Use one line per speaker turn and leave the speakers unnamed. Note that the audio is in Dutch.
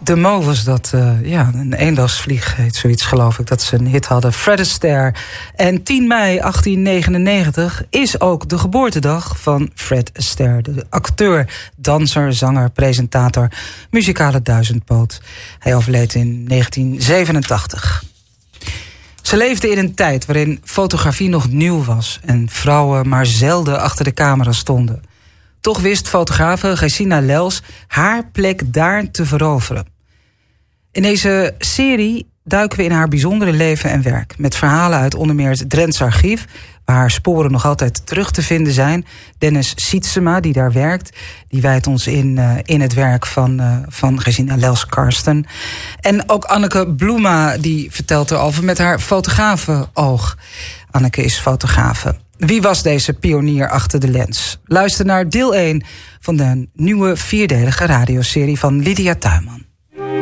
De Mo was dat, een eendagsvlieg heet zoiets, geloof ik, dat ze een hit hadden. Fred Astaire. En 10 mei 1899 is ook de geboortedag van Fred Astaire. De acteur, danser, zanger, presentator, muzikale duizendpoot. Hij overleed in 1987. Ze leefde in een tijd waarin fotografie nog nieuw was en vrouwen maar zelden achter de camera stonden. Toch wist fotografe Gesina Lels haar plek daar te veroveren. In deze serie duiken we in haar bijzondere leven en werk. Met verhalen uit onder meer het Drents archief, waar haar sporen nog altijd terug te vinden zijn. Dennis Sietsema, die daar werkt, die wijdt ons in het werk van Gesina Lels-Karsten. En ook Anneke Bloema, die vertelt erover met haar fotografenoog. Anneke is fotografe. Wie was deze pionier achter de lens? Luister naar deel 1 van de nieuwe 4-delige radioserie van Lydia Tuinman.